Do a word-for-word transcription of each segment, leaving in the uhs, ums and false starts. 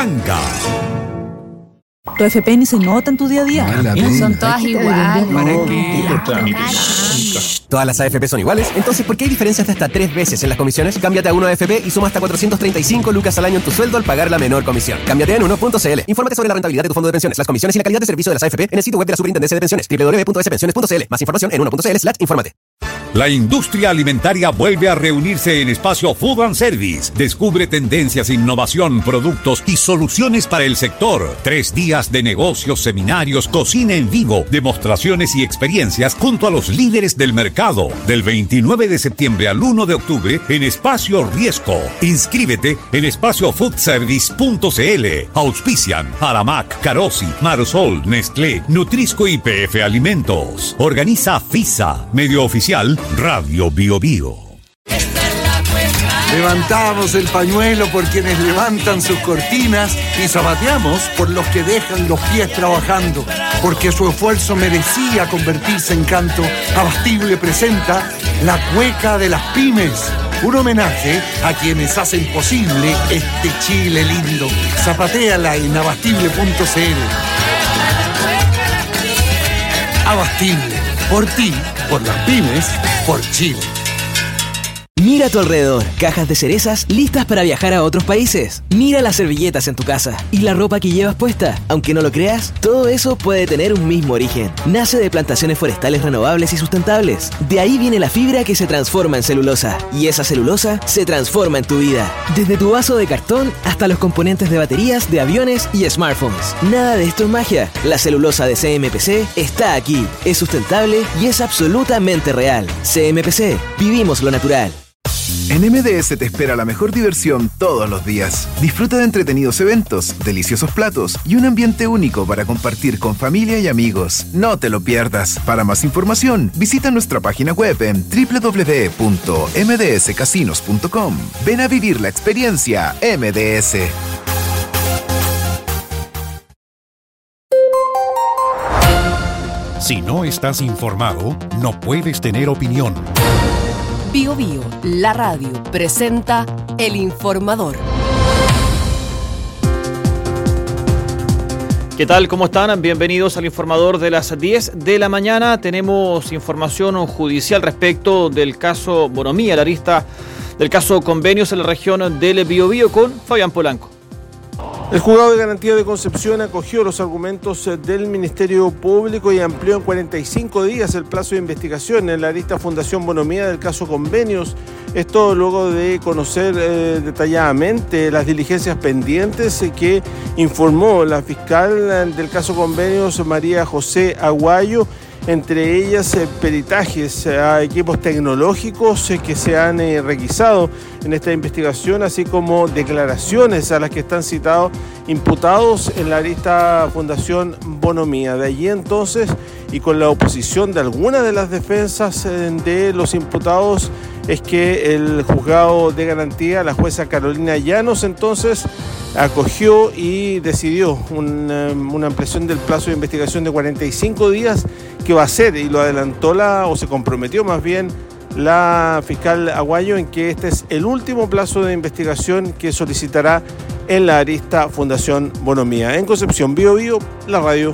¿Tu F P N se nota en tu día a día? No, son todas iguales. ¿Para qué? ¿Todas las A F P son iguales? Entonces, ¿por qué hay diferencias de hasta tres veces en las comisiones? Cámbiate a Uno A F P y suma hasta cuatrocientos treinta y cinco lucas al año en tu sueldo al pagar la menor comisión. Cámbiate en uno punto c l. Infórmate sobre la rentabilidad de tu fondo de pensiones, las comisiones y la calidad de servicio de las A F P en el sitio web de la Superintendencia de Pensiones, doble u doble u doble u punto s pensiones punto c l. Más información en uno punto c l slash infórmate. La industria alimentaria vuelve a reunirse en Espacio Food and Service. Descubre tendencias, innovación, productos y soluciones para el sector. Tres días de negocios, seminarios, cocina en vivo, demostraciones y experiencias junto a los líderes del mercado. Del veintinueve de septiembre al uno de octubre en Espacio Riesco. Inscríbete en espacio food service punto c l. Auspician Aramac, Carosi, Marosol, Nestlé, Nutrisco y P F Alimentos. Organiza FISA, medio oficial Radio Bio Bio. Levantamos el pañuelo por quienes levantan sus cortinas y zapateamos por los que dejan los pies trabajando, porque su esfuerzo merecía convertirse en canto. Abastible presenta La Cueca de las Pymes, un homenaje a quienes hacen posible este Chile lindo. Zapatéala en abastible punto c l. Abastible, por ti, por las pymes, por Chile. Mira a tu alrededor, cajas de cerezas listas para viajar a otros países. Mira las servilletas en tu casa y la ropa que llevas puesta. Aunque no lo creas, todo eso puede tener un mismo origen. Nace de plantaciones forestales renovables y sustentables. De ahí viene la fibra que se transforma en celulosa. Y esa celulosa se transforma en tu vida. Desde tu vaso de cartón hasta los componentes de baterías, de aviones y smartphones. Nada de esto es magia. La celulosa de C M P C está aquí. Es sustentable y es absolutamente real. C M P C. Vivimos lo natural. En M D S te espera la mejor diversión todos los días. Disfruta de entretenidos eventos, deliciosos platos y un ambiente único para compartir con familia y amigos. No te lo pierdas. Para más información, visita nuestra página web en doble u doble u doble u punto m d s casinos punto com. Ven a vivir la experiencia M D S. Si no estás informado, no puedes tener opinión. Bio Bio, la radio, presenta El Informador. ¿Qué tal? ¿Cómo están? Bienvenidos al Informador de las diez de la mañana. Tenemos información judicial respecto del caso Bonomía, la arista del caso Convenios en la región del Biobío con Fabián Polanco. El Juzgado de Garantía de Concepción acogió los argumentos del Ministerio Público y amplió en cuarenta y cinco días el plazo de investigación en la arista Fundación Bonomía del caso Convenios. Esto luego de conocer eh, detalladamente las diligencias pendientes eh, que informó la fiscal del caso Convenios, María José Aguayo, entre ellas eh, peritajes a equipos tecnológicos eh, que se han eh, requisado en esta investigación, así como declaraciones a las que están citados imputados en la arista Fundación Bonomía. De allí entonces, y con la oposición de algunas de las defensas eh, de los imputados, es que el Juzgado de Garantía, la jueza Carolina Llanos, entonces acogió y decidió una, una ampliación del plazo de investigación de cuarenta y cinco días que va a ser, y lo adelantó la, o se comprometió más bien, la fiscal Aguayo, en que este es el último plazo de investigación que solicitará en la arista Fundación Bonomía. En Concepción, Bio Bio, la radio.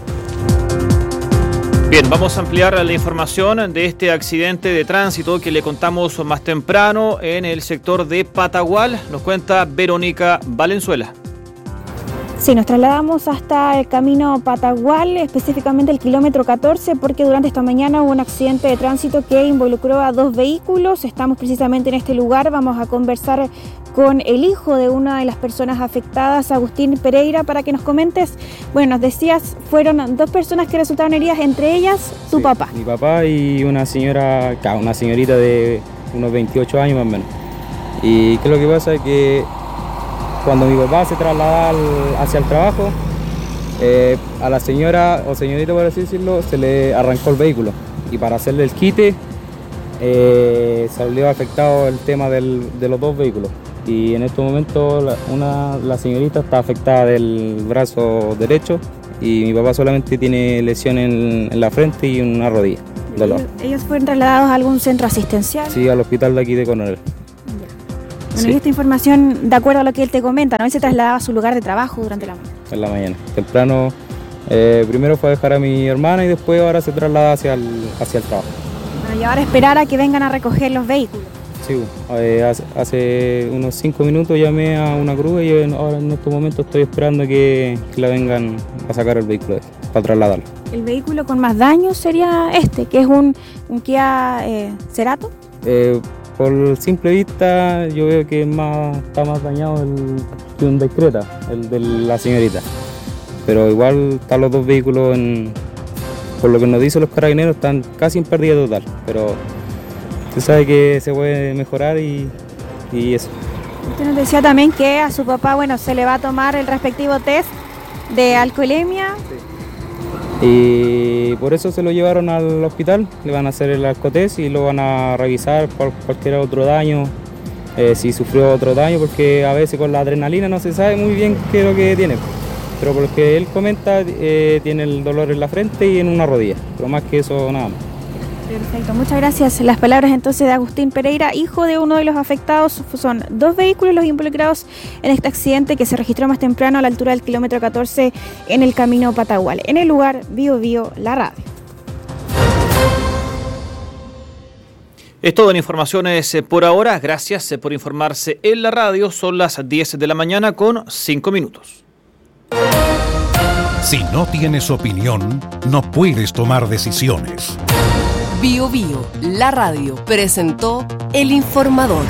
Bien, vamos a ampliar la información de este accidente de tránsito que le contamos más temprano en el sector de Patagual. Nos cuenta Verónica Valenzuela. Sí, nos trasladamos hasta el camino Patagual, específicamente el kilómetro catorce, porque durante esta mañana hubo un accidente de tránsito que involucró a dos vehículos. Estamos precisamente en este lugar, vamos a conversar con el hijo de una de las personas afectadas, Agustín Pereira, para que nos comentes. Bueno, nos decías, fueron dos personas que resultaron heridas, entre ellas tu sí, papá. Mi papá y una señora, una señorita de unos veintiocho años más o menos. Y qué es lo que pasa es que cuando mi papá se trasladaba al, hacia el trabajo, eh, a la señora o señorita, por así decirlo, se le arrancó el vehículo. Y para hacerle el quite, eh, salió afectado el tema del, de los dos vehículos. Y en estos momentos la, una, la señorita está afectada del brazo derecho y mi papá solamente tiene lesión en, en la frente y en una rodilla. Dolor. ¿Ellos fueron trasladados a algún centro asistencial? Sí, al hospital de aquí de Coronel. Bueno, Sí. y esta información, de acuerdo a lo que él te comenta, ¿no? Él se trasladaba a su lugar de trabajo durante la mañana. En la mañana. Temprano, eh, primero fue a dejar a mi hermana y después ahora se traslada hacia el, hacia el trabajo. Bueno, y ahora esperar a que vengan a recoger los vehículos. Sí, eh, hace, hace unos cinco minutos llamé a una grúa y en- ahora en estos momentos estoy esperando que, que la vengan a sacar el vehículo para trasladarlo. El vehículo con más daños sería este, que es un, un Kia eh, Cerato. Eh, por simple vista yo veo que es más, está más dañado el Hyundai Creta, el de la señorita. Pero igual están los dos vehículos, en, por lo que nos dicen los carabineros, están casi en pérdida total. Pero se sabe que se puede mejorar y, y eso. Usted nos decía también que a su papá, bueno, se le va a tomar el respectivo test de alcoholemia. Y por eso se lo llevaron al hospital, le van a hacer el alcotest y lo van a revisar por cualquier otro daño, eh, si sufrió otro daño, porque a veces con la adrenalina no se sabe muy bien qué es lo que tiene. Pero por lo que él comenta, eh, tiene el dolor en la frente y en una rodilla, pero más que eso nada más. Perfecto, muchas gracias. Las palabras entonces de Agustín Pereira, hijo de uno de los afectados. Son dos vehículos los involucrados en este accidente que se registró más temprano a la altura del kilómetro catorce en el camino Patagual. En el lugar, Bio Bio, la radio. Es todo en informaciones por ahora. Gracias por informarse en la radio. Son las diez de la mañana con cinco minutos. Si no tienes opinión, no puedes tomar decisiones. Bio Bio, la radio, presentó El Informador.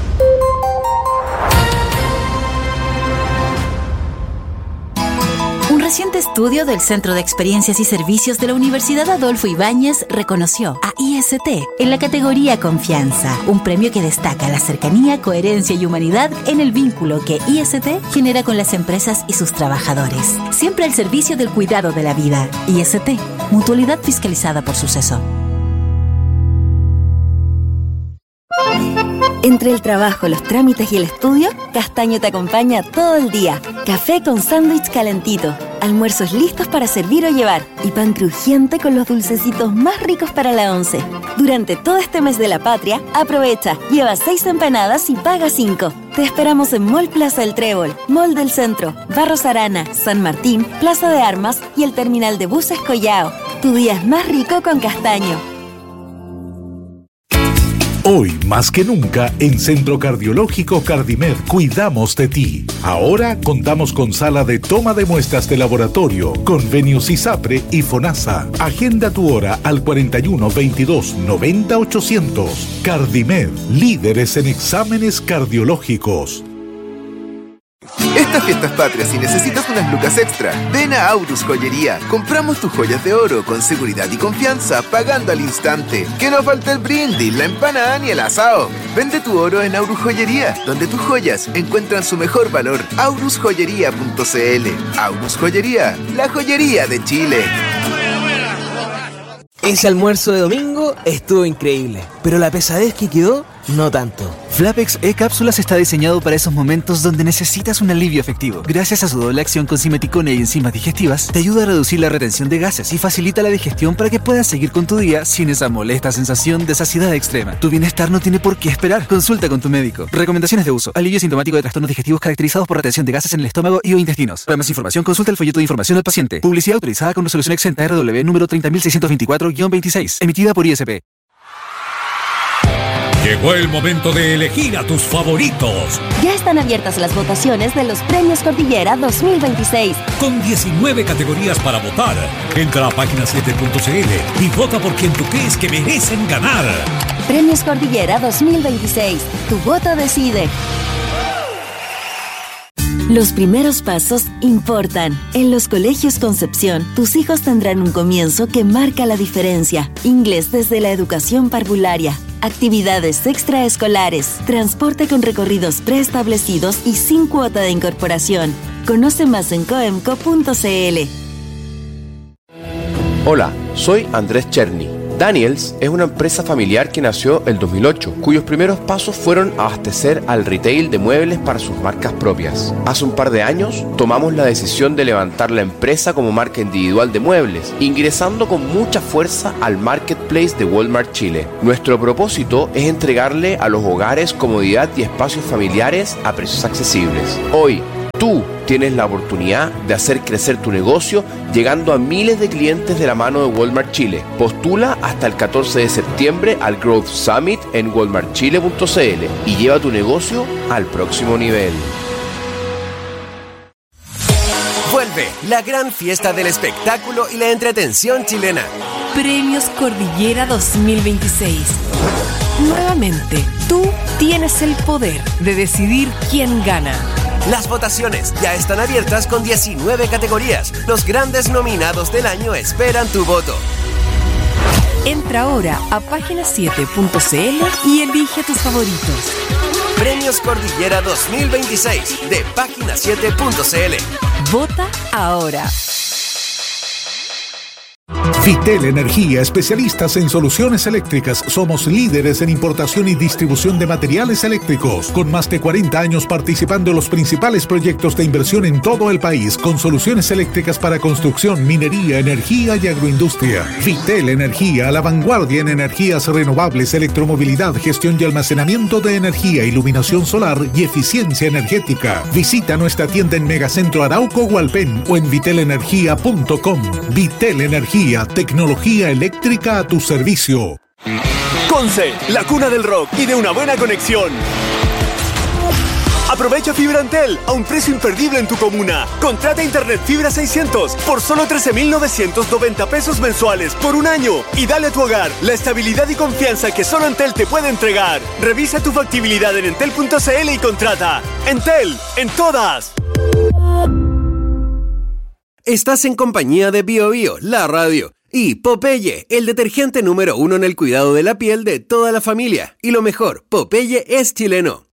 Un reciente estudio del Centro de Experiencias y Servicios de la Universidad Adolfo Ibáñez reconoció a I S T en la categoría Confianza, un premio que destaca la cercanía, coherencia y humanidad en el vínculo que I S T genera con las empresas y sus trabajadores. Siempre al servicio del cuidado de la vida. I S T, mutualidad fiscalizada por Suceso. Entre el trabajo, los trámites y el estudio, Castaño te acompaña todo el día. Café con sándwich calentito, almuerzos listos para servir o llevar y pan crujiente con los dulcecitos más ricos para la once. Durante todo este mes de la patria, aprovecha, lleva seis empanadas y paga cinco. Te esperamos en Mall Plaza del Trébol, Mall del Centro, Barros Arana, San Martín, Plaza de Armas y el terminal de buses Collao. Tu día es más rico con Castaño. Hoy, más que nunca, en Centro Cardiológico Cardimed cuidamos de ti. Ahora contamos con sala de toma de muestras de laboratorio, convenios ISAPRE y FONASA. Agenda tu hora al cuarenta y uno, veintidós, noventa, ochocientos. Cardimed, líderes en exámenes cardiológicos. Estas fiestas patrias, si necesitas unas lucas extra, ven a Aurus Joyería. Compramos tus joyas de oro con seguridad y confianza, pagando al instante. Que no falte el brindis, la empanada ni el asado. Vende tu oro en Aurus Joyería, donde tus joyas encuentran su mejor valor. aurus joyería punto c l. Aurus Joyería, la joyería de Chile. Ese almuerzo de domingo estuvo increíble, pero la pesadez que quedó, no tanto. Flapex E-Cápsulas está diseñado para esos momentos donde necesitas un alivio efectivo. Gracias a su doble acción con simeticona y enzimas digestivas, te ayuda a reducir la retención de gases y facilita la digestión para que puedas seguir con tu día sin esa molesta sensación de saciedad extrema. Tu bienestar no tiene por qué esperar. Consulta con tu médico. Recomendaciones de uso. Alivio sintomático de trastornos digestivos caracterizados por retención de gases en el estómago y o intestinos. Para más información, consulta el folleto de información al paciente. Publicidad autorizada con resolución exenta R W número treinta mil seiscientos veinticuatro guión veintiséis, emitida por I S P. Llegó el momento de elegir a tus favoritos. Ya están abiertas las votaciones de los Premios Cordillera dos mil veintiséis. Con diecinueve categorías para votar. Entra a página siete punto c l y vota por quien tú crees que merecen ganar. Premios Cordillera dos mil veintiséis. Tu voto decide. Los primeros pasos importan. En los colegios Concepción, tus hijos tendrán un comienzo que marca la diferencia. Inglés desde la educación parvularia, actividades extraescolares, transporte con recorridos preestablecidos y sin cuota de incorporación. Conoce más en coemco punto c l. Hola, soy Andrés Cherny. Daniels es una empresa familiar que nació el dos mil ocho, cuyos primeros pasos fueron abastecer al retail de muebles para sus marcas propias. Hace un par de años tomamos la decisión de levantar la empresa como marca individual de muebles, ingresando con mucha fuerza al marketplace de Walmart Chile. Nuestro propósito es entregarle a los hogares comodidad y espacios familiares a precios accesibles. Hoy, tú tienes la oportunidad de hacer crecer tu negocio llegando a miles de clientes de la mano de Walmart Chile. Postula hasta el catorce de septiembre al Growth Summit en walmart chile punto c l y lleva tu negocio al próximo nivel. Vuelve la gran fiesta del espectáculo y la entretención chilena. Premios Cordillera dos mil veintiséis. Nuevamente, tú tienes el poder de decidir quién gana. Las votaciones ya están abiertas con diecinueve categorías. Los grandes nominados del año esperan tu voto. Entra ahora a página siete punto c l y elige tus favoritos. Premios Cordillera dos mil veintiséis de página siete punto c l. Vota ahora. Vitel Energía, especialistas en soluciones eléctricas. Somos líderes en importación y distribución de materiales eléctricos, con más de cuarenta años participando en los principales proyectos de inversión en todo el país, con soluciones eléctricas para construcción, minería, energía y agroindustria. Vitel Energía, a la vanguardia en energías renovables, electromovilidad, gestión y almacenamiento de energía, iluminación solar y eficiencia energética. Visita nuestra tienda en Megacentro Arauco Hualpén o en vitel energía punto com. Vitel Energía, tecnología eléctrica a tu servicio. Conce, la cuna del rock y de una buena conexión. Aprovecha Fibra Antel a un precio imperdible en tu comuna. Contrata Internet Fibra seiscientos por solo trece mil novecientos noventa pesos mensuales por un año y dale a tu hogar la estabilidad y confianza que solo Entel te puede entregar. Revisa tu factibilidad en entel punto c l y contrata. Entel, en todas. Estás en compañía de Bio Bio, la radio, y Popeye, el detergente número uno en el cuidado de la piel de toda la familia. Y lo mejor, Popeye es chileno.